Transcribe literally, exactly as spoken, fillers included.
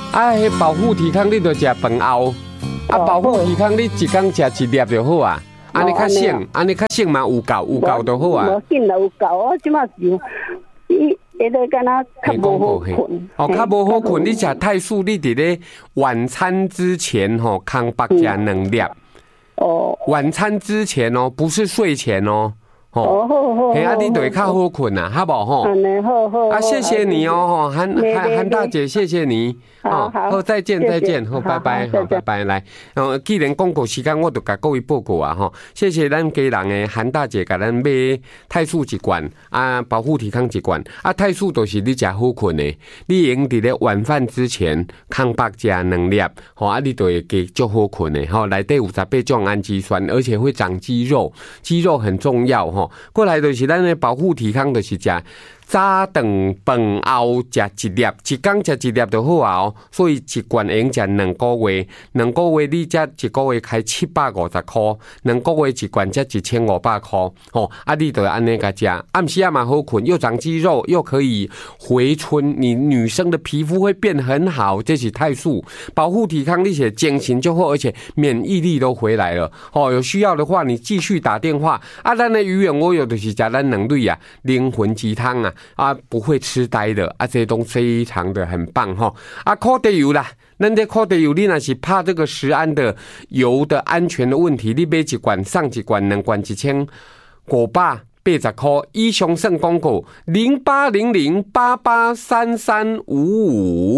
啊，迄保护体康你着食饭后，啊，保护体康你一工食一粒就好啊。安尼较省，安尼较省嘛，有够有够就好啊。 无紧啦，有够，我即马是伊迄个敢若较无好困。 哦，较无好困，你食太素，你伫咧晚餐之前吼，空腹食两粒。哦。晚餐之前哦，不是睡前哦。哦，好好，嘿啊，你就会较好困啊，好不好？ 安尼好好。 啊，谢谢你哦，韩韩韩大姐，谢谢你。 好好， 再见再见，好，拜拜，好，拜拜，来，哦，既然广告时间，我就甲各位报告啊，吼，谢谢咱家人的韩大姐，甲咱买泰素一罐啊，保护体康一罐啊，泰素都是你食好困的，你用伫咧晚饭之前空腹食两粒，吼啊，你就会加足好困的，吼，内底有十八种氨基酸，而且会长肌肉，肌肉很重要，吼，过来就是咱的保护体康，就是食。早顿饭后食一粒，一工食一粒就好啊哦。所以一罐用食两个月，两个月你才一个月开七百五十块，两个月一罐才一千五百块。哦，啊，你就安尼个食，暗时啊嘛好困，又长肌肉，又可以回春，你女生的皮肤会变很好，这是泰素保护体康，你且精神就好，而且免疫力都回来了。哦，有需要的话，你继续打电话。啊，咱的鱼圆我有就是食咱两类啊，灵魂鸡汤啊。啊，不会痴呆的啊，这些都非常的很棒哈。啊，烤地油啦，咱这烤地油，你若是怕这个食安的油的安全的问题，你买一罐送一罐，两罐一千五百八十块。以上算广告零八零零八八三三五五。